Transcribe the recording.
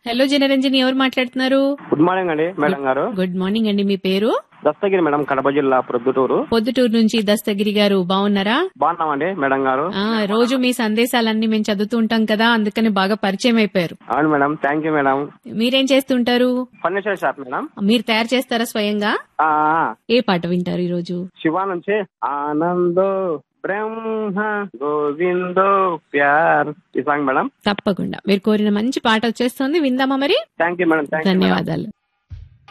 Hello Janaranjani, ఎవరు మాట్లాడుతున్నారు? Good morning అండి మేడం గారు. గుడ్ మార్నింగ్ అండి. మీ పేరు? దస్తగిరి మేడం, కడప జిల్లా ప్రొద్దుటూరు. పొద్దుటూరు నుంచి దస్తగిరి గారు, బాగున్నారా? బాగున్నామండి మేడం గారు. రోజు మీ సందేశాలన్నీ మేము చదువుతూ ఉంటాం కదా, అందుకని బాగా పరిచయం అయిపోయారు. అవును మేడం, థ్యాంక్ యూ మేడం. మీరేం చేస్తుంటారు? Furniture shop madam. మీరు తయారు చేస్తారా స్వయంగా? ఏ పాట వింటారు ఈ రోజు? శివ నుంచి ఆనందో బ్రహ్మ గోవిందో ప్యార్, ఈ సాంగ్ మేడం. తప్పకుండా మీరు కోరిన మంచి పాట వచ్చేస్తుంది, విందామా మరి? Thank you madam. ధన్యవాదాలు.